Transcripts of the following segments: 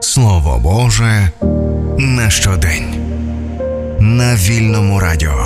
Слово Боже на щодень. На Вільному радіо.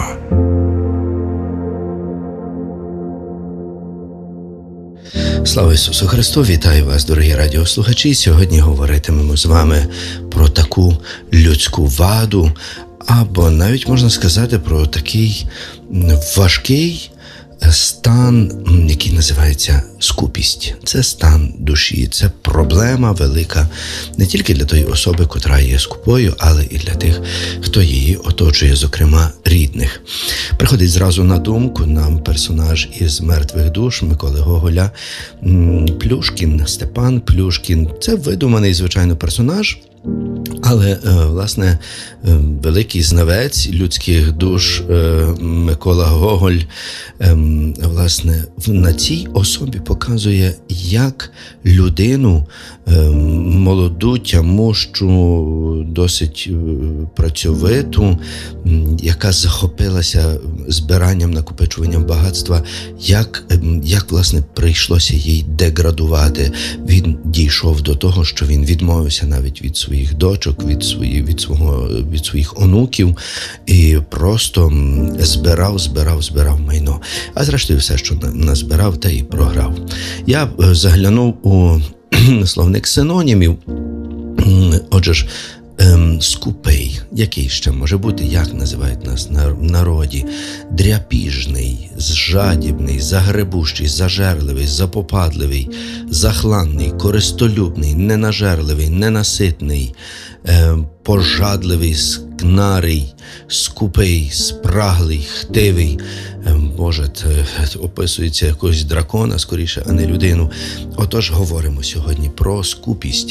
Слава Ісусу Христу! Вітаю вас, дорогі радіослухачі! Сьогодні говоритимемо з вами про таку людську ваду, або навіть можна сказати про такий важкий стан, який називається скупість. Це стан душі, це проблема велика не тільки для тої особи, котра є скупою, але і для тих, хто її оточує, зокрема рідних. Приходить зразу на думку нам персонаж із «Мертвих душ» Миколи Гоголя Плюшкін, Степан Плюшкін. Це видуманий, звичайно, персонаж, але, власне, великий знавець людських душ Микола Гоголь, власне, на цій особі показує, як людину, молоду, тямущу, досить працьовиту, яка захопилася збиранням, накопичуванням багатства, як, власне, прийшлося їй деградувати. Він дійшов до того, що він відмовився навіть від своїх дочок, від своїх онуків і просто збирав майно. А зрештою все, що назбирав, те і програв. Я заглянув у словник синонімів. Отже ж, скупий, який ще може бути, як називають нас в народі, дряпіжний, жадібний, загребущий, зажерливий, запопадливий, захланний, користолюбний, ненажерливий, ненаситний, пожадливий, скнарий, скупий, спраглий, хтивий. Боже, це описується якогось дракона, скоріше, а не людину. Отож, говоримо сьогодні про скупість.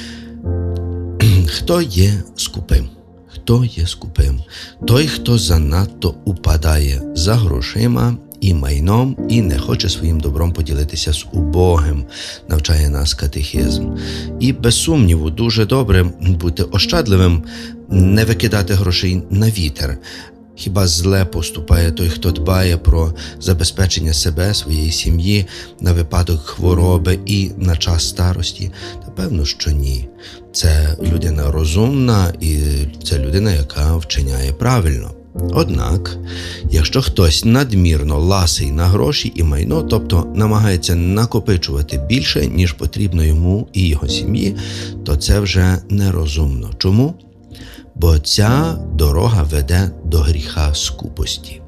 Хто є скупим? Хто є скупим? Той, хто занадто упадає за грошима і майном і не хоче своїм добром поділитися з убогим, навчає нас катехизм. І без сумніву дуже добре бути ощадливим, не викидати грошей на вітер. Хіба зле поступає той, хто дбає про забезпечення себе, своєї сім'ї на випадок хвороби і на час старості? Та певно, що ні. Це людина розумна і це людина, яка вчиняє правильно. Однак, якщо хтось надмірно ласий на гроші і майно, тобто намагається накопичувати більше, ніж потрібно йому і його сім'ї, то це вже нерозумно. Чому? Бо ця дорога веде до гріха скупості.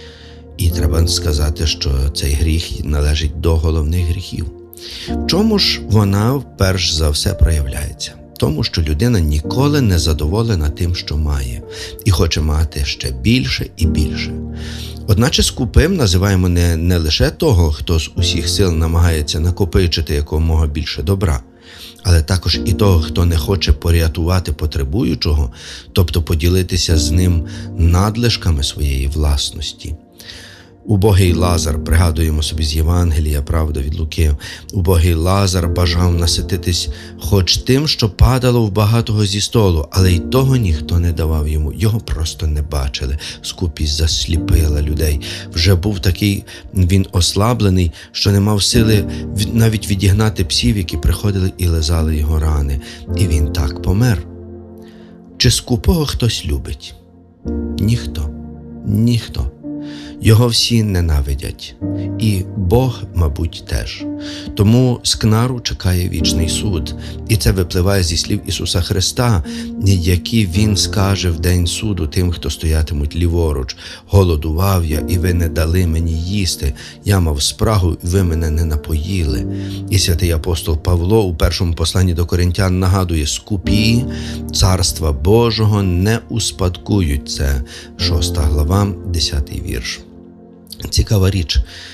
І треба сказати, що цей гріх належить до головних гріхів. В чому ж вона перш за все проявляється? Тому, що людина ніколи не задоволена тим, що має, і хоче мати ще більше і більше. Одначе скупим називаємо не лише того, хто з усіх сил намагається накопичити якомога більше добра, але також і того, хто не хоче порятувати потребуючого, тобто поділитися з ним надлишками своєї власності. Убогий Лазар, пригадуємо собі з Євангелія, правда, від Луки, убогий Лазар бажав насититись хоч тим, що падало в багатого зі столу, але й того ніхто не давав йому, його просто не бачили. Скупість засліпила людей. Вже був такий він ослаблений, що не мав сили навіть відігнати псів, які приходили і лизали його рани. І він так помер. Чи скупого хтось любить? Ніхто. Ніхто. Його всі ненавидять. І Бог, мабуть, теж. Тому скнару чекає вічний суд. І це випливає зі слів Ісуса Христа, які Він скаже в день суду тим, хто стоятимуть ліворуч. «Голодував я, і ви не дали мені їсти. Я мав спрагу, і ви мене не напоїли». І святий апостол Павло у першому посланні до Коринтян нагадує: «Скупі царства Божого не успадкують». Це 6 глава, 10 вірш. Цікава річ.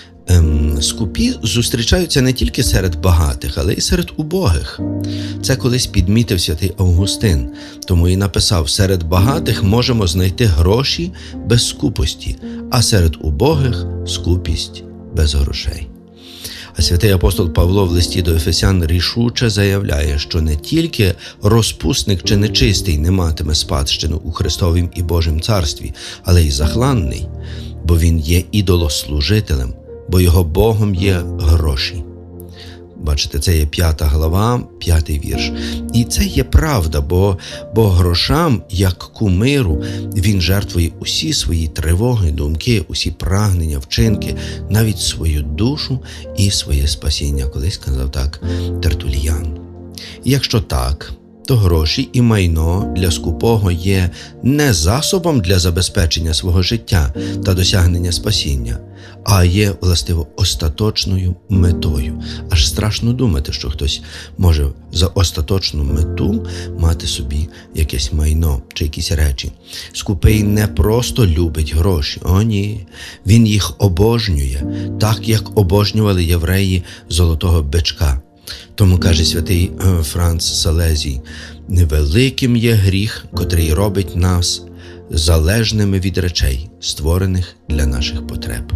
Скупі зустрічаються не тільки серед багатих, але й серед убогих. Це колись підмітив святий Августин, тому і написав: «Серед багатих можемо знайти гроші без скупості, а серед убогих – скупість без грошей». А святий апостол Павло в листі до Ефесян рішуче заявляє, що не тільки розпусник чи нечистий не матиме спадщину у Христовім і Божім царстві, але й захланний, бо він є ідолослужителем, бо його Богом є гроші. Бачите, це є 5 глава, 5 вірш. І це є правда, бо грошам, як кумиру, він жертвує усі свої тривоги, думки, усі прагнення, вчинки, навіть свою душу і своє спасіння. Колись сказав так Тертуліян. І якщо так, то гроші і майно для скупого є не засобом для забезпечення свого життя та досягнення спасіння, а є, властиво, остаточною метою. Аж страшно думати, що хтось може за остаточну мету мати собі якесь майно чи якісь речі. Скупий не просто любить гроші, о ні, він їх обожнює, так як обожнювали євреї золотого бичка. Тому каже святий Франц Салезій: «Невеликим є гріх, котрий робить нас залежними від речей, створених для наших потреб».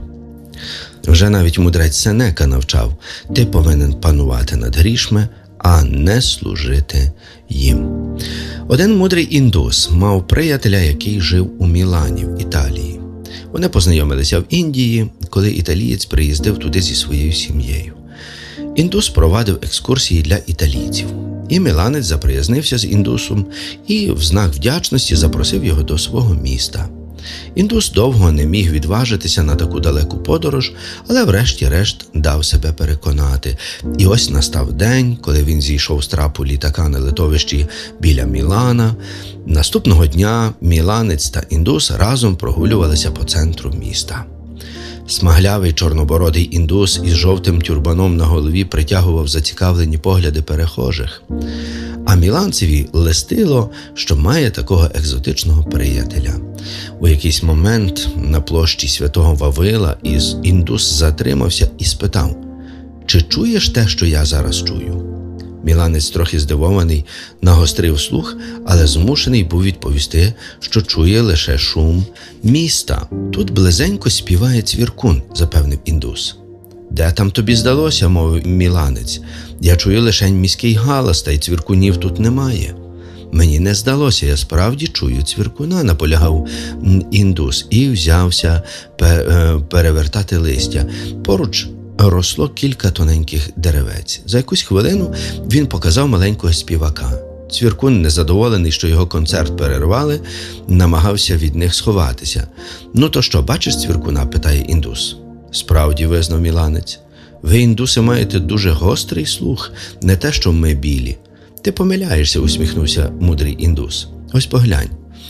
Вже навіть мудрець Сенека навчав: ти повинен панувати над грішми, а не служити їм. Один мудрий індус мав приятеля, який жив у Мілані, в Італії. Вони познайомилися в Індії, коли італієць приїздив туди зі своєю сім'єю. Індус провадив екскурсії для італійців. І міланець заприязнився з індусом і в знак вдячності запросив його до свого міста. Індус довго не міг відважитися на таку далеку подорож, але врешті-решт дав себе переконати. І ось настав день, коли він зійшов з трапу літака на литовищі біля Мілана. Наступного дня міланець та індус разом прогулювалися по центру міста. Смаглявий чорнобородий індус із жовтим тюрбаном на голові притягував зацікавлені погляди перехожих. А міланцеві листило, що має такого екзотичного приятеля. У якийсь момент на площі Святого Вавила індус затримався і спитав: «Чи чуєш те, що я зараз чую?» Міланець, трохи здивований, нагострив слух, але змушений був відповісти, що чує лише шум міста. «Тут близенько співає цвіркун», – запевнив індус. «Де там тобі здалося?» – мовив міланець. «Я чую лише міський галас, та й цвіркунів тут немає». «Мені не здалося, я справді чую цвіркуна», – наполягав індус і взявся перевертати листя. Поруч росло кілька тоненьких деревець. За якусь хвилину він показав маленького співака. Цвіркун, незадоволений, що його концерт перервали, намагався від них сховатися. «Ну то що, бачиш цвіркуна?» – питає індус. «Справді», – визнав міланець. «Ви, індуси, маєте дуже гострий слух, не те, що ми білі». «Ти помиляєшся», – усміхнувся мудрий індус. «Ось поглянь».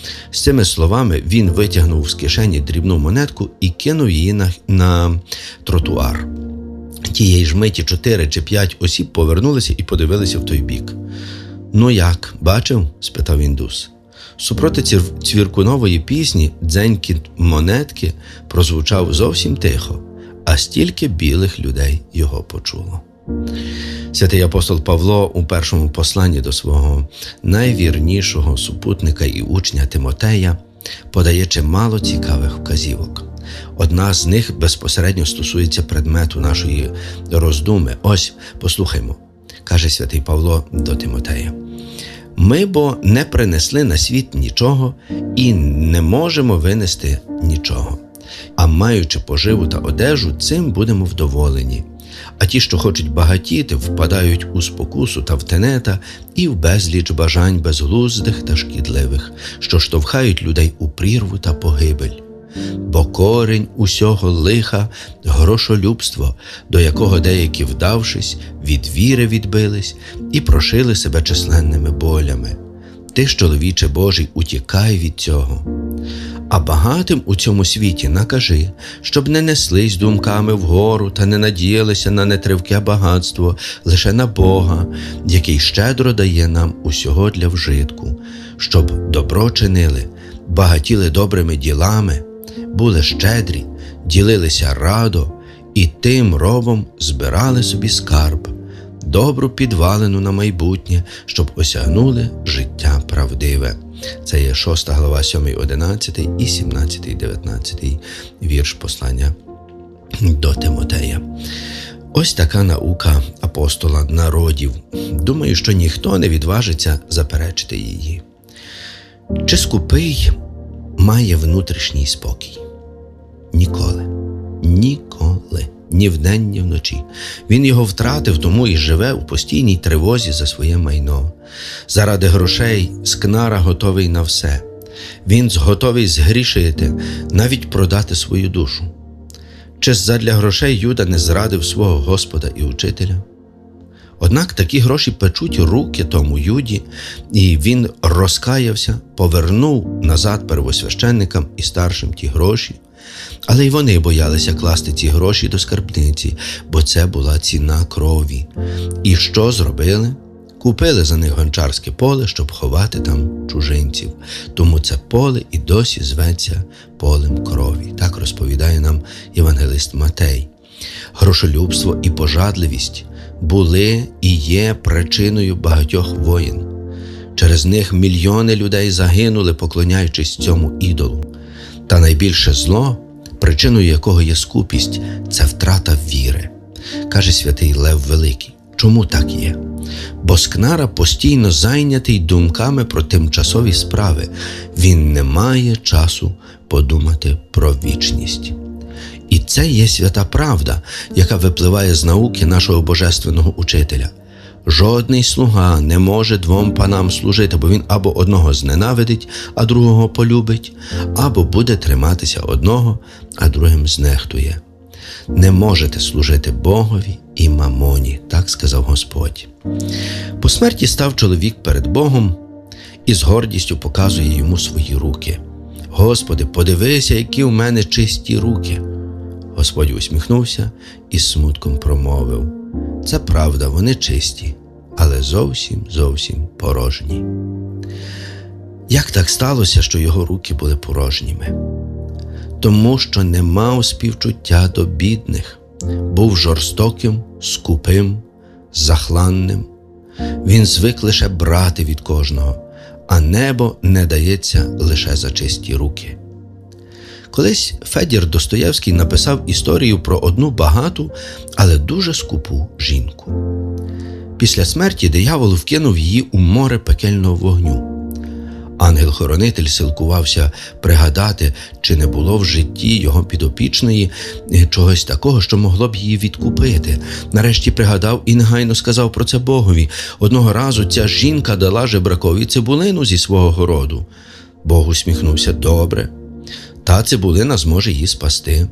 З цими словами він витягнув з кишені дрібну монетку і кинув її на тротуар. Тієї ж миті 4 чи 5 осіб повернулися і подивилися в той бік. «Ну як, бачив?» – спитав індус. Супроти цвіркунової пісні дзенькіт монетки прозвучав зовсім тихо, а стільки білих людей його почуло. Святий апостол Павло у першому посланні до свого найвірнішого супутника і учня Тимотея подає чимало цікавих вказівок. Одна з них безпосередньо стосується предмету нашої роздуми. Ось, послухаймо, каже святий Павло до Тимотея. «Ми бо не принесли на світ нічого і не можемо винести нічого. А маючи поживу та одежу, цим будемо вдоволені. А ті, що хочуть багатіти, впадають у спокусу та в тенета і в безліч бажань безглуздих та шкідливих, що штовхають людей у прірву та погибель. Бо корінь усього лиха – грошолюбство, до якого деякі, вдавшись, від віри відбились і прошили себе численними болями. Ти ж, чоловіче Божий, утікай від цього. А багатим у цьому світі накажи, щоб не неслись думками вгору та не надіялися на нетривке багатство, лише на Бога, який щедро дає нам усього для вжитку, щоб добро чинили, багатіли добрими ділами, були щедрі, ділилися радо і тим робом збирали собі скарб, добру підвалину на майбутнє, щоб осягнули життя правдиве». Це є 6 глава, 7, 11 і 17, 19 вірш послання до Тимотея. Ось така наука апостола народів. Думаю, що ніхто не відважиться заперечити її. Чи скупий має внутрішній спокій? Ніколи. Ніколи. ні вдень, ні вночі. Він його втратив, тому і живе у постійній тривозі за своє майно. Заради грошей скнара готовий на все. Він готовий згрішити, навіть продати свою душу. Чи задля грошей Юда не зрадив свого Господа і Учителя? Однак такі гроші печуть руки тому Юді, і він розкаявся, повернув назад первосвященникам і старшим ті гроші. Але й вони боялися класти ці гроші до скарбниці, бо це була ціна крові. І що зробили? Купили за них гончарське поле, щоб ховати там чужинців. Тому це поле і досі зветься полем крові. Так розповідає нам євангелист Матей. Грошолюбство і пожадливість були і є причиною багатьох воєн. Через них мільйони людей загинули, поклоняючись цьому ідолу. Та найбільше зло, причиною якого є скупість, це втрата віри. Каже святий Лев Великий. Чому так є? Бо скнара постійно зайнятий думками про тимчасові справи. Він не має часу подумати про вічність. І це є свята правда, яка випливає з науки нашого божественного учителя. Жодний слуга не може двом панам служити, бо він або одного зненавидить, а другого полюбить, або буде триматися одного, а другим знехтує. Не можете служити Богові і мамоні, так сказав Господь. По смерті став чоловік перед Богом і з гордістю показує йому свої руки. Господи, подивися, які у мене чисті руки. Господь усміхнувся і з смутком промовив. Це правда, вони чисті, але зовсім порожні. Як так сталося, що його руки були порожніми? Тому що не мав співчуття до бідних, був жорстоким, скупим, захланним. Він звик лише брати від кожного, а небо не дається лише за чисті руки. Колись Федір Достоєвський написав історію про одну багату, але дуже скупу жінку. Після смерті диявол вкинув її у море пекельного вогню. Ангел-хоронитель силкувався пригадати, чи не було в житті його підопічної чогось такого, що могло б її відкупити. Нарешті пригадав і негайно сказав про це Богові. Одного разу ця жінка дала жебракові цибулину зі свого городу. Бог усміхнувся: добре, та цибулина зможе її спасти.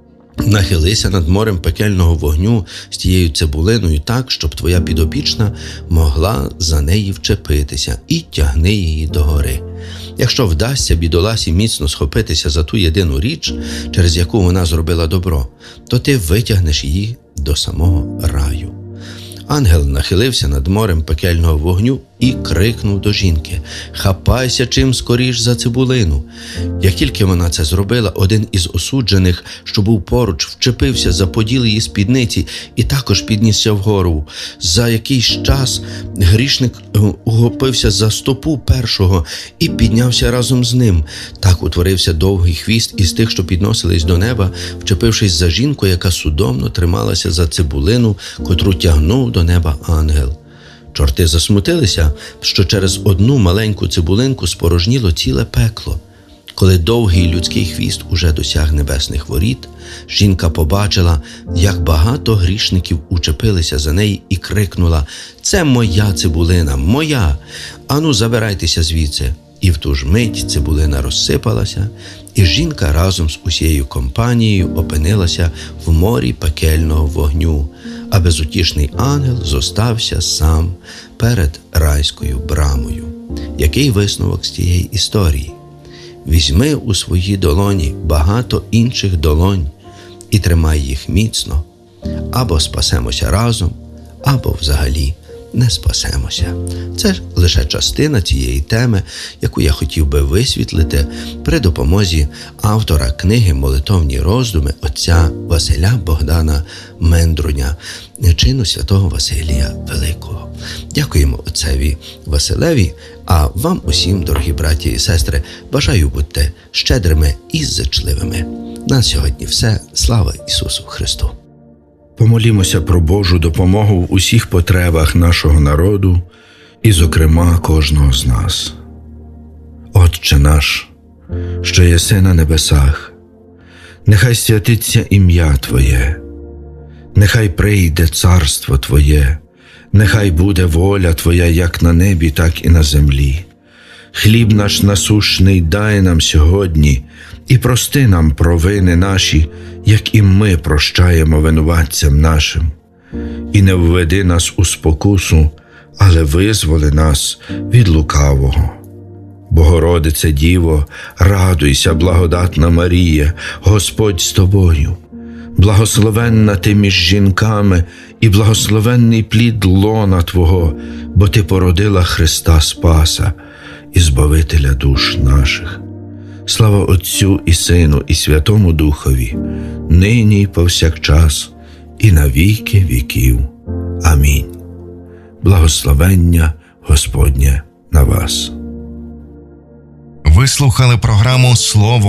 Нахилися над морем пекельного вогню з тією цибулиною так, щоб твоя підопічна могла за неї вчепитися, і тягни її догори. Якщо вдасться бідоласі міцно схопитися за ту єдину річ, через яку вона зробила добро, то ти витягнеш її до самого раю. Ангел нахилився над морем пекельного вогню і крикнув до жінки: «Хапайся чим скоріш за цибулину». Як тільки вона це зробила, один із осуджених, що був поруч, вчепився за поділ її спідниці і також піднісся вгору. За якийсь час грішник ухопився за стопу першого і піднявся разом з ним. Так утворився довгий хвіст із тих, що підносились до неба, вчепившись за жінку, яка судомно трималася за цибулину, котру тягнув до неба ангел. Чорти засмутилися, що через одну маленьку цибулинку спорожніло ціле пекло. Коли довгий людський хвіст уже досяг небесних воріт, жінка побачила, як багато грішників учепилися за неї і крикнула: «Це моя цибулина, моя! Ану, забирайтеся звідси!» І в ту ж мить цибулина розсипалася, і жінка разом з усією компанією опинилася в морі пекельного вогню, а безутішний ангел зостався сам перед райською брамою. Який висновок з цієї історії? Візьми у свої долоні багато інших долонь і тримай їх міцно. Або спасемося разом, або взагалі не спасемося. Це лише частина цієї теми, яку я хотів би висвітлити при допомозі автора книги «Молитовні роздуми» отця Василя Богдана Мендруня, чину святого Василія Великого. Дякуємо отцеві Василеві, а вам усім, дорогі браті і сестри, бажаю бути щедрими і зичливими. На сьогодні все. Слава Ісусу Христу! Помолімося про Божу допомогу в усіх потребах нашого народу і, зокрема, кожного з нас. Отче наш, що єси на небесах, нехай святиться ім'я Твоє, Нехай прийде царство Твоє, нехай буде воля Твоя як на небі, так і на землі. Хліб наш насущний дай нам сьогодні, і прости нам провини наші, як і ми прощаємо винуватцям нашим. І не введи нас у спокусу, але визволи нас від лукавого. Богородице Діво, радуйся, благодатна Марія, Господь з тобою. Благословенна ти між жінками, і благословенний плід лона Твого, бо ти породила Христа Спаса і Збавителя душ наших. Слава Отцю і Сину, і Святому Духові, нині і повсякчас, і на віки віків. Амінь. Благословення Господнє на вас. Ви слухали програму «Слово